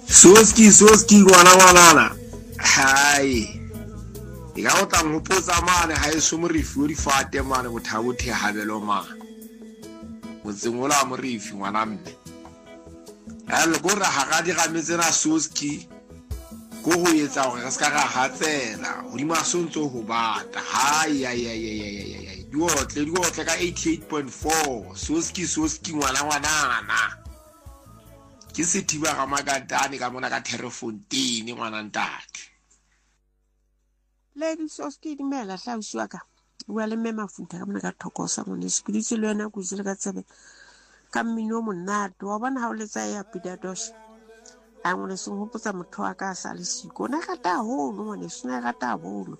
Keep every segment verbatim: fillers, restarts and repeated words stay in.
Soski soski ngwana ngwana. Hai. Ika o tla ngopotsa mane ha e so morifi o di fate mane bothabo the habelo mane. Motsengola morifi ngwana mme. Ha le go ra ha ga di ga metsena soski. Go go etsa gore re ska ga hatsela. Ho di masontso ho bata. Hai ai ai ai ai ai. Diotle diotle ka eighty-eight point four. Soski soski ngwana ngwana. Ke se thiba ga magatane ka mona ka Terrefontaine ngwana ntate. Lady Soski dimela hla usiwa ka. Bua le mema futa ka mona ka thokosa mone sekuditse le yena go tsile ka tsebe. Ka mmino monate wa bona ha o letsa ya pidadosh. A ngone se hopotsa motho wa ka sa le siko na gata holo mone sena gata holo.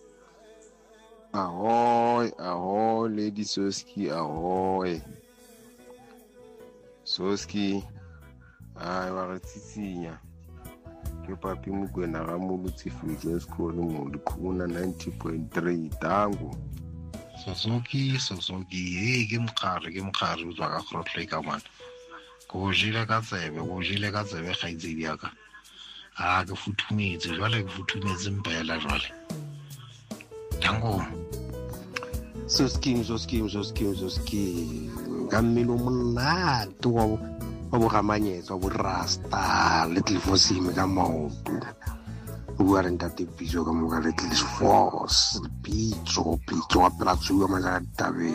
Ahoy ahoy Lady Soski ahoy. Soski ai wa re tsitsinya ke papi Mokwena ga molutsi Fusion School mo Lekuna ninety point three tango. Sosoki Sosoki e ke mkhare ke mkhare o tswa ka Grootlek ka mona go jile ka tsebe go jile ka tsebe ga itse diaka a ke futhumetse jwale ke futhumetse mpela jwale tango. Soski Soski Soski Soski ga mmino monate wa wa bo gamanyetsa bo rasta little fosime ka maoto bua re ntate Pitso ka mo ka little force Pitso Pitso wa platso wa mala tabe.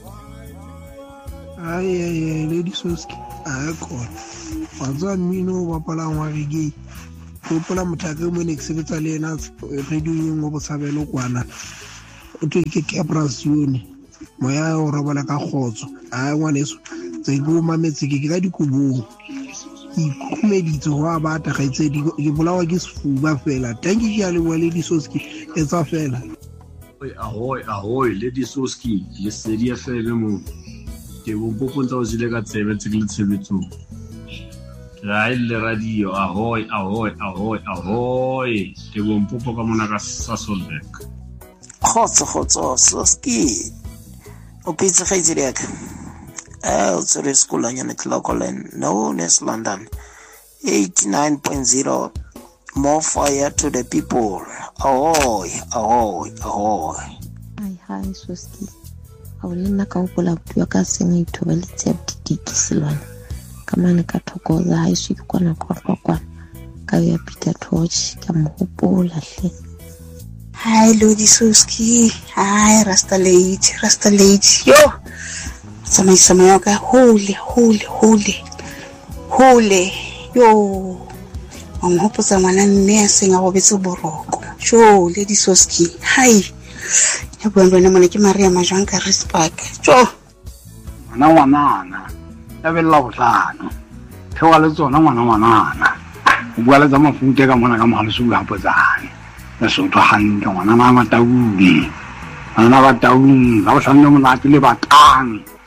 Ai ai Lady Soski a kona wa tsa mmino wa pala wa rege go pala mothaka mo ne ke sebetsa le ena radio ngwe go sabelo kwana o twe ke ke abrasione moya o robala ka khotso a ngwaneso tse go mametse ke ka dikobong ikhumeditse wa bata ga itse di ke bolawa ke sefuba fela tanki ke a le wa Lady Soski e tsa fela. Ahoy ahoy Lady Soski le sedi ya fela mo ke bo bopontsa o zile ka tsebe tse ke le tshebetso ra ile radio ahoy ahoy ahoy ahoy ke bo mpopo ka mona ka Sasolburg. Khotso khotso Soski o pitse ga itse ka Uh, it's a school in Clocolan, known as London. eighty-nine point zero. More fire to the people. Ahoy, ahoy, ahoy. Hi, hi, Soski. I will not go pull up to your casting to a little tiki silvan. Come on, Katokoza, high ship, one o'clock. Kaya Peter Torch, come hopo, Hi, Lady Soski. Hi, Rasta Lady, Rasta Lady. Yo! Samay samay ka holy holy holy holy yo ang hopo sa ngwana mme a senga go betso boroko jo Lady Soski hi ya bua bana mona ke Maria Majang ka Rispark jo ngwana ngwana ya bella botlano thewa le tsona ngwana ngwana o bua le tsa mafute ka mona ka mohalesu ga potsane ya sotho hantle ngwana na mataung ngwana ba taung ga o sanne monate le batang